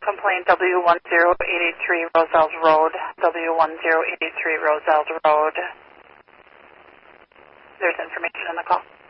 Complaint W10883 Roselles Road. W10883 Roselles Road. There's information in the call.